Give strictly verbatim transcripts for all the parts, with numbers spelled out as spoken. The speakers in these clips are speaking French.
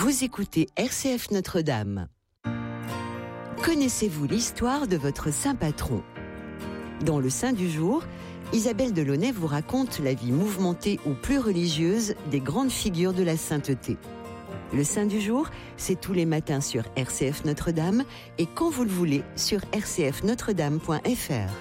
Vous écoutez R C F Notre-Dame. Connaissez-vous l'histoire de votre saint patron ? Dans le Saint du jour, Isabelle Delaunay vous raconte la vie mouvementée ou plus religieuse des grandes figures de la sainteté. Le Saint du jour, c'est tous les matins sur R C F Notre-Dame et quand vous le voulez sur r c f notre dame point f r.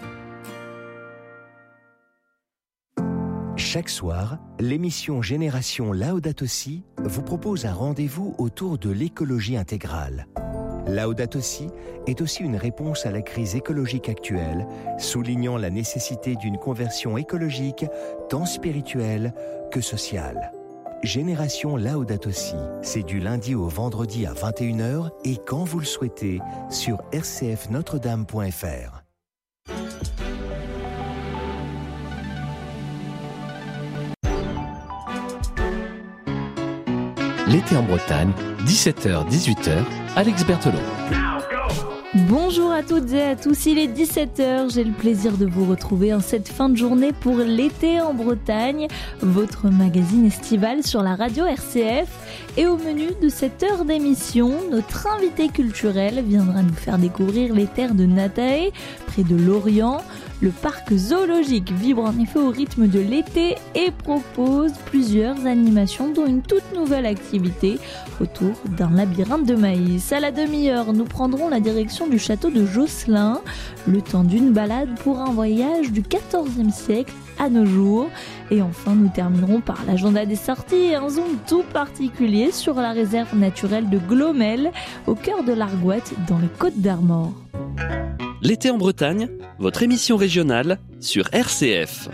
Chaque soir, l'émission Génération Laudato Si vous propose un rendez-vous autour de l'écologie intégrale. Laudato Si est aussi une réponse à la crise écologique actuelle, soulignant la nécessité d'une conversion écologique tant spirituelle que sociale. Génération Laudato Si, c'est du lundi au vendredi à vingt et une heures et quand vous le souhaitez sur r c f notre dame point f r. L'été en Bretagne, dix-sept heures dix-huit heures, Alex Berthelot. Bonjour à toutes et à tous, il est dix-sept heures, j'ai le plaisir de vous retrouver en cette fin de journée pour l'été en Bretagne, votre magazine estival sur la radio R C F. Et au menu de cette heure d'émission, notre invité culturel viendra nous faire découvrir les terres de Natae, près de Lorient. Le parc zoologique vibre en effet au rythme de l'été et propose plusieurs animations dont une toute nouvelle activité autour d'un labyrinthe de maïs. À la demi-heure, nous prendrons la direction du château de Josselin, le temps d'une balade pour un voyage du quatorzième siècle à nos jours. Et enfin, nous terminerons par l'agenda des sorties et un zoom tout particulier sur la réserve naturelle de Glomel, au cœur de l'Argoat, dans les Côtes d'Armor. L'été en Bretagne, votre émission régionale sur R C F.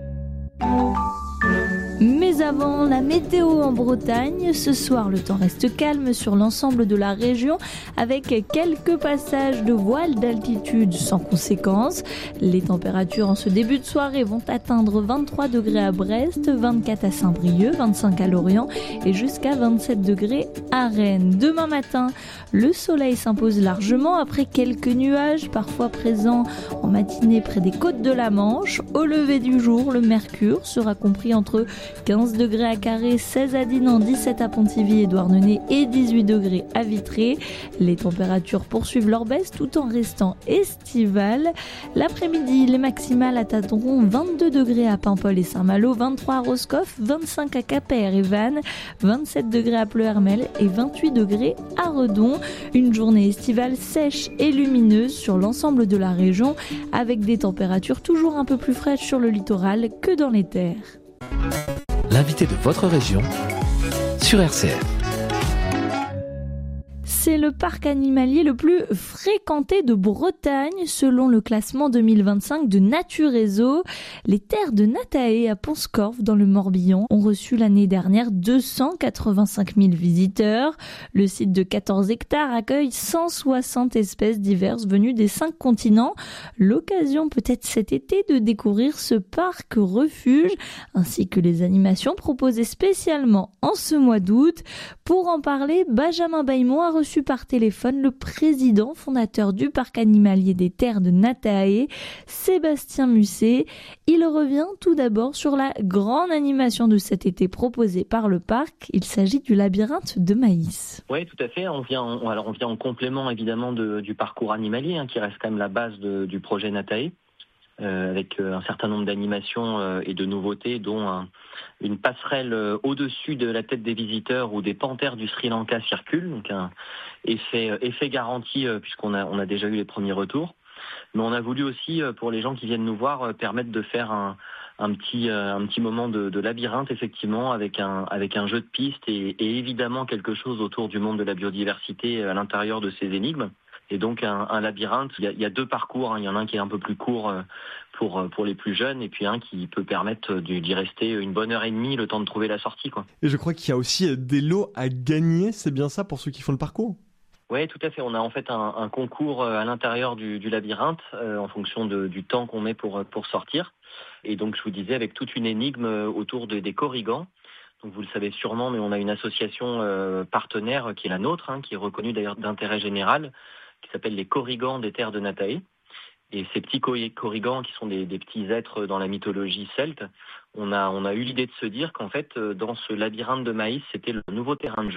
Mais avant, la météo en Bretagne. Ce soir, le temps reste calme sur l'ensemble de la région avec quelques passages de voiles d'altitude sans conséquence. Les températures en ce début de soirée vont atteindre vingt-trois degrés à Brest, vingt-quatre à Saint-Brieuc, vingt-cinq à Lorient et jusqu'à vingt-sept degrés à Rennes. Demain matin, le soleil s'impose largement après quelques nuages parfois présents en matinée près des côtes de la Manche. Au lever du jour, le mercure sera compris entre quinze degrés à Carré, seize à Dinan, dix-sept à Pontivy et Douarnenez et dix-huit degrés à Vitré. Les températures poursuivent leur baisse tout en restant estivales. L'après-midi, les maximales atteindront vingt-deux degrés à Paimpol et Saint-Malo, vingt-trois à Roscoff, vingt-cinq à Quimper et Vannes, vingt-sept degrés à Pleuhermel et vingt-huit degrés à Redon. Une journée estivale sèche et lumineuse sur l'ensemble de la région avec des températures toujours un peu plus fraîches sur le littoral que dans les terres. L'invité de votre région sur R C F. C'est le parc animalier le plus fréquenté de Bretagne selon le classement deux mille vingt-cinq de Nature Réseau. Les terres de Natae à Pont-Scorff dans le Morbihan ont reçu l'année dernière deux cent quatre-vingt-cinq mille visiteurs. Le site de quatorze hectares accueille cent soixante espèces diverses venues des cinq continents. L'occasion peut-être cet été de découvrir ce parc refuge ainsi que les animations proposées spécialement en ce mois d'août. Pour en parler, Benjamin Baillemont a reçu par téléphone le président fondateur du parc animalier des terres de Natae, Sébastien Musset. Il revient tout d'abord sur la grande animation de cet été proposée par le parc. Il s'agit du labyrinthe de maïs. Oui, tout à fait. On vient, en, alors on vient en complément évidemment de, du parcours animalier, hein, qui reste quand même la base de, du projet Natae. Euh, avec euh, un certain nombre d'animations euh, et de nouveautés, dont un, une passerelle euh, au-dessus de la tête des visiteurs où des panthères du Sri Lanka circulent, donc un effet, euh, effet garanti euh, puisqu'on a, on a déjà eu les premiers retours. Mais on a voulu aussi, euh, pour les gens qui viennent nous voir, euh, permettre de faire un, un, petit, euh, un petit moment de, de labyrinthe, effectivement, avec un, avec un jeu de piste et, et évidemment quelque chose autour du monde de la biodiversité à l'intérieur de ces énigmes. Et donc un, un labyrinthe, il y, a, il y a deux parcours, hein. Il y en a un qui est un peu plus court pour, pour les plus jeunes et puis un qui peut permettre d'y rester une bonne heure et demie, le temps de trouver la sortie, quoi. Et je crois qu'il y a aussi des lots à gagner, c'est bien ça pour ceux qui font le parcours ? Oui, tout à fait. On a en fait un, un concours à l'intérieur du, du labyrinthe euh, en fonction de, du temps qu'on met pour, pour sortir. Et donc je vous disais, avec toute une énigme autour de, des corrigans. Donc vous le savez sûrement, mais on a une association euh, partenaire qui est la nôtre, hein, qui est reconnue d'ailleurs d'intérêt général, qui s'appelle les corrigans des terres de Natae. Et ces petits corrigans, qui sont des, des petits êtres dans la mythologie celte, on a, on a eu l'idée de se dire qu'en fait, dans ce labyrinthe de maïs, c'était le nouveau terrain de jeu.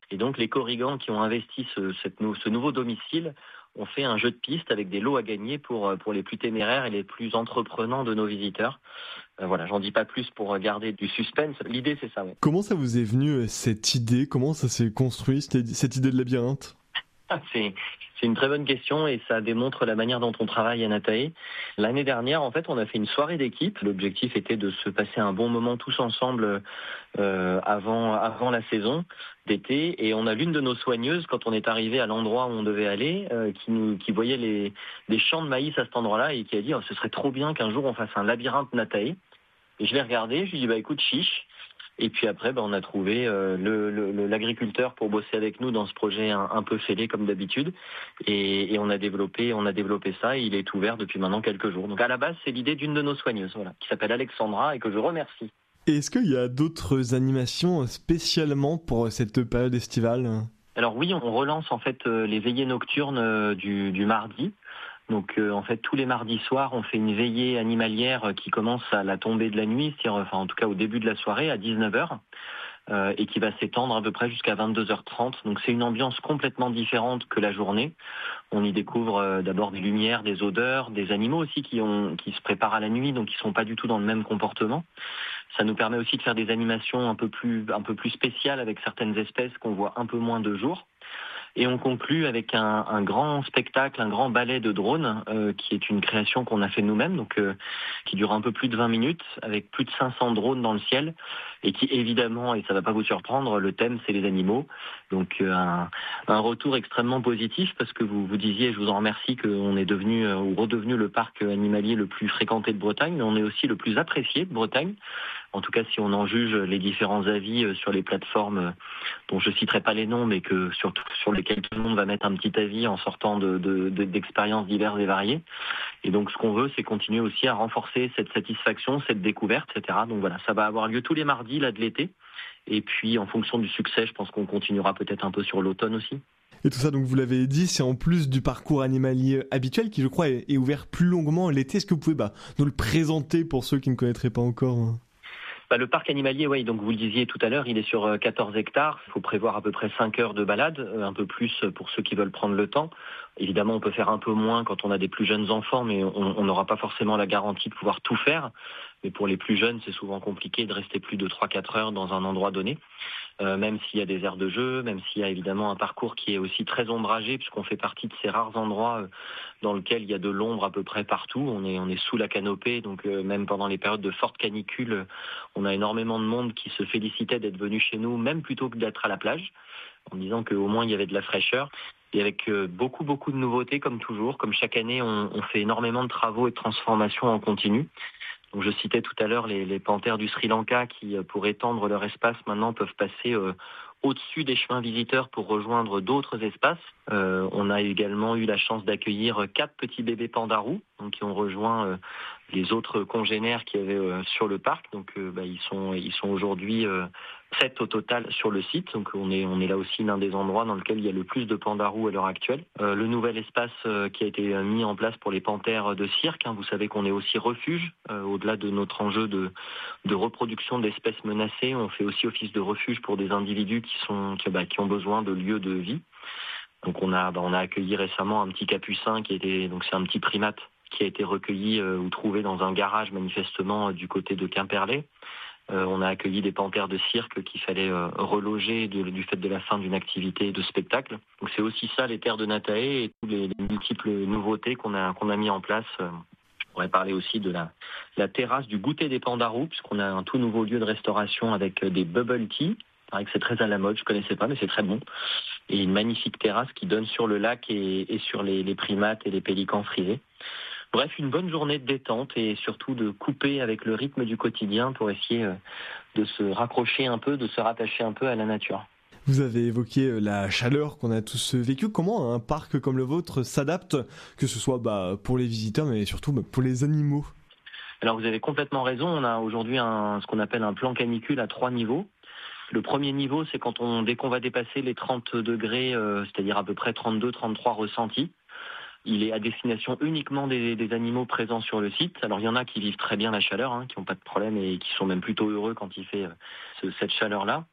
Et donc les Corrigans qui ont investi ce, cette, ce nouveau domicile ont fait un jeu de piste avec des lots à gagner pour, pour les plus téméraires et les plus entreprenants de nos visiteurs. Euh, voilà, j'en dis pas plus pour garder du suspense. L'idée, c'est ça. Ouais. Comment ça vous est venu cette idée? Comment ça s'est construit, cette idée de labyrinthe? C'est, c'est une très bonne question et ça démontre la manière dont on travaille à Natae. L'année dernière, en fait, on a fait une soirée d'équipe. L'objectif était de se passer un bon moment tous ensemble euh, avant, avant la saison d'été. Et on a l'une de nos soigneuses, quand on est arrivé à l'endroit où on devait aller, euh, qui, nous, qui voyait les, les champs de maïs à cet endroit-là et qui a dit oh, « ce serait trop bien qu'un jour on fasse un labyrinthe Natae ». Et je l'ai regardé, je lui ai dit bah, « écoute, chiche ». Et puis après, ben, on a trouvé euh, le, le, l'agriculteur pour bosser avec nous dans ce projet un, un peu fêlé comme d'habitude. Et, et on a développé, on a développé ça et il est ouvert depuis maintenant quelques jours. Donc à la base, c'est l'idée d'une de nos soigneuses, voilà, qui s'appelle Alexandra et que je remercie. Et est-ce qu'il y a d'autres animations spécialement pour cette période estivale? Alors oui, on relance en fait les veillées nocturnes du, du mardi. Donc euh, en fait tous les mardis soirs on fait une veillée animalière qui commence à la tombée de la nuit, c'est-à-dire enfin en tout cas au début de la soirée à dix-neuf heures euh, et qui va s'étendre à peu près jusqu'à vingt-deux heures trente. Donc c'est une ambiance complètement différente que la journée. On y découvre euh, d'abord des lumières, des odeurs, des animaux aussi qui ont qui se préparent à la nuit, donc qui sont pas du tout dans le même comportement. Ça nous permet aussi de faire des animations un peu plus un peu plus spéciales avec certaines espèces qu'on voit un peu moins de jour. Et on conclut avec un, un grand spectacle, un grand ballet de drones, euh, qui est une création qu'on a fait nous-mêmes, donc euh, qui dure un peu plus de vingt minutes, avec plus de cinq cents drones dans le ciel, et qui évidemment, et ça ne va pas vous surprendre, le thème c'est les animaux. Donc euh, un, un retour extrêmement positif, parce que vous vous disiez, je vous en remercie, qu'on est devenu euh, ou redevenu le parc animalier le plus fréquenté de Bretagne, mais on est aussi le plus apprécié de Bretagne. En tout cas, si on en juge les différents avis sur les plateformes dont je citerai pas les noms, mais que surtout sur lesquels tout le monde va mettre un petit avis en sortant de, de, de, d'expériences diverses et variées. Et donc, ce qu'on veut, c'est continuer aussi à renforcer cette satisfaction, cette découverte, et cetera. Donc voilà, ça va avoir lieu tous les mardis là de l'été. Et puis, en fonction du succès, je pense qu'on continuera peut-être un peu sur l'automne aussi. Et tout ça, donc vous l'avez dit, c'est en plus du parcours animalier habituel qui, je crois, est, est ouvert plus longuement l'été. Est-ce que vous pouvez bah, nous le présenter pour ceux qui ne connaîtraient pas encore hein? Bah, le parc animalier, oui, donc vous le disiez tout à l'heure, il est sur quatorze hectares. Il faut prévoir à peu près cinq heures de balade, un peu plus pour ceux qui veulent prendre le temps. Évidemment, on peut faire un peu moins quand on a des plus jeunes enfants, mais on n'aura pas forcément la garantie de pouvoir tout faire. Mais pour les plus jeunes, c'est souvent compliqué de rester plus de trois à quatre heures dans un endroit donné. Euh, même s'il y a des aires de jeu, même s'il y a évidemment un parcours qui est aussi très ombragé, puisqu'on fait partie de ces rares endroits euh, dans lesquels il y a de l'ombre à peu près partout. On est, on est sous la canopée, donc euh, même pendant les périodes de forte canicule, euh, on a énormément de monde qui se félicitait d'être venu chez nous, même plutôt que d'être à la plage, en disant qu'au moins il y avait de la fraîcheur. Et avec euh, beaucoup, beaucoup de nouveautés, comme toujours. Comme chaque année, on, on fait énormément de travaux et de transformations en continu. Donc je citais tout à l'heure les, les panthères du Sri Lanka qui, pour étendre leur espace, maintenant peuvent passer euh, au-dessus des chemins visiteurs pour rejoindre d'autres espaces. Euh, on a également eu la chance d'accueillir quatre petits bébés pandarous, donc qui ont rejoint euh, les autres congénères qu'il y avait euh, sur le parc. Donc euh, bah, ils sont ils sont aujourd'hui euh, sept au total sur le site. Donc on est on est là aussi l'un des endroits dans lequel il y a le plus de pandarous à l'heure actuelle. Euh, le nouvel espace euh, qui a été mis en place pour les panthères de cirque. Hein, vous savez qu'on est aussi refuge euh, au-delà de notre enjeu de de reproduction d'espèces menacées. On fait aussi office de refuge pour des individus qui sont qui, bah, qui ont besoin de lieux de vie. Donc on a bah, on a accueilli récemment un petit capucin qui était donc c'est un petit primate qui a été recueilli euh, ou trouvé dans un garage manifestement euh, du côté de Quimperlé. Euh, on a accueilli des panthères de cirque qu'il fallait euh, reloger de, du fait de la fin d'une activité de spectacle. Donc c'est aussi ça les terres de Natae et toutes les, les multiples nouveautés qu'on a qu'on a mis en place. Euh, on pourrait parler aussi de la, la terrasse du goûter des pandarous, puisqu'on a un tout nouveau lieu de restauration avec euh, des bubble tea. Il paraît que c'est très à la mode, je connaissais pas, mais c'est très bon. Et une magnifique terrasse qui donne sur le lac et, et sur les, les primates et les pélicans frisés. Bref, une bonne journée de détente et surtout de couper avec le rythme du quotidien pour essayer de se raccrocher un peu, de se rattacher un peu à la nature. Vous avez évoqué la chaleur qu'on a tous vécue. Comment un parc comme le vôtre s'adapte, que ce soit bah, pour les visiteurs, mais surtout bah, pour les animaux? Alors vous avez complètement raison, on a aujourd'hui un, ce qu'on appelle un plan canicule à trois niveaux. Le premier niveau, c'est quand on, dès qu'on va dépasser les trente degrés, euh, c'est-à-dire à peu près trente-deux trente-trois ressentis. Il est à destination uniquement des, des animaux présents sur le site. Alors il y en a qui vivent très bien la chaleur, hein, qui n'ont pas de problème et qui sont même plutôt heureux quand il fait euh, ce, cette chaleur-là.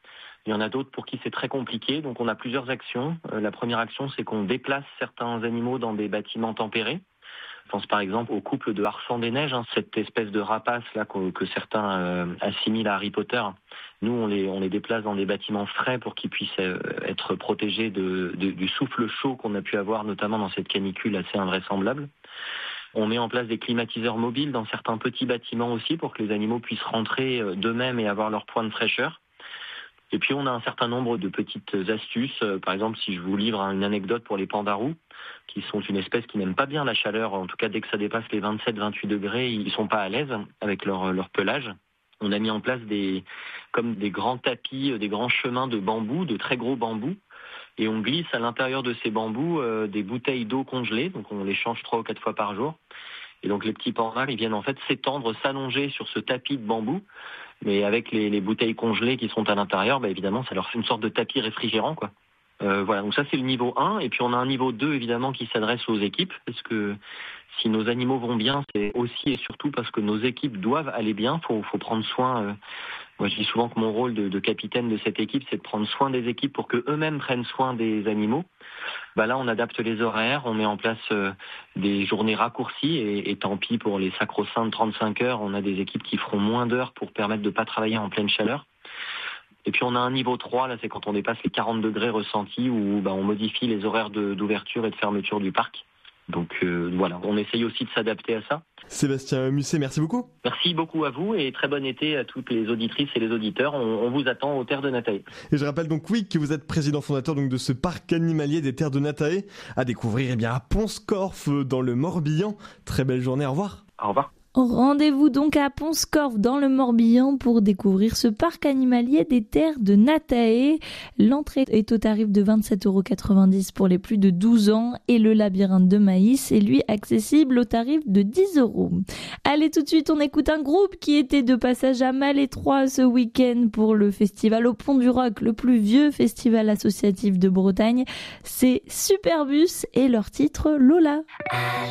Il y en a d'autres pour qui c'est très compliqué, donc on a plusieurs actions. Euh, la première action, c'est qu'on déplace certains animaux dans des bâtiments tempérés. Je pense par exemple au couple de Harsan des Neiges, hein, cette espèce de rapace là que, que certains euh, assimilent à Harry Potter. Nous, on les, on les déplace dans des bâtiments frais pour qu'ils puissent euh, être protégés de, de, du souffle chaud qu'on a pu avoir, notamment dans cette canicule assez invraisemblable. On met en place des climatiseurs mobiles dans certains petits bâtiments aussi pour que les animaux puissent rentrer d'eux-mêmes et avoir leur point de fraîcheur. Et puis on a un certain nombre de petites astuces. Par exemple, si je vous livre une anecdote pour les pandarous, qui sont une espèce qui n'aime pas bien la chaleur, en tout cas dès que ça dépasse les vingt-sept à vingt-huit degrés, ils sont pas à l'aise avec leur, leur pelage. On a mis en place des, comme des grands tapis, des grands chemins de bambou, de très gros bambous. Et on glisse à l'intérieur de ces bambous euh, des bouteilles d'eau congelées, donc on les change trois ou quatre fois par jour. Et donc les petits pandas, ils viennent en fait s'étendre, s'allonger sur ce tapis de bambou. Mais avec les, les bouteilles congelées qui sont à l'intérieur, bah évidemment, ça leur fait une sorte de tapis réfrigérant, quoi. Euh, voilà, donc ça c'est le niveau un. Et puis on a un niveau deux, évidemment, qui s'adresse aux équipes. Parce que si nos animaux vont bien, c'est aussi et surtout parce que nos équipes doivent aller bien. Il faut, faut prendre soin... Euh, Moi, je dis souvent que mon rôle de, de capitaine de cette équipe, c'est de prendre soin des équipes pour que eux-mêmes prennent soin des animaux. Bah là, on adapte les horaires, on met en place euh, des journées raccourcies et, et tant pis pour les sacro-saintes trente-cinq heures, on a des équipes qui feront moins d'heures pour permettre de ne pas travailler en pleine chaleur. Et puis on a un niveau trois, là, c'est quand on dépasse les quarante degrés ressentis où bah, on modifie les horaires de, d'ouverture et de fermeture du parc. Donc euh, voilà, on essaye aussi de s'adapter à ça. Sébastien Musset, merci beaucoup. Merci beaucoup à vous et très bon été à toutes les auditrices et les auditeurs. On, on vous attend aux Terres de Natae. Et je rappelle donc oui que vous êtes président fondateur donc de ce parc animalier des Terres de Natae à découvrir eh bien à Pont-Scorff dans le Morbihan. Très belle journée, au revoir. Au revoir. Rendez-vous donc à Pont-Scorff dans le Morbihan pour découvrir ce parc animalier des Terres de Natae. L'entrée est au tarif de vingt-sept euros quatre-vingt-dix pour les plus de douze ans et le labyrinthe de maïs est lui accessible au tarif de dix euros. Allez, tout de suite, on écoute un groupe qui était de passage à Malétroit ce week-end pour le festival au Pont du Roc, le plus vieux festival associatif de Bretagne. C'est Superbus et leur titre Lola.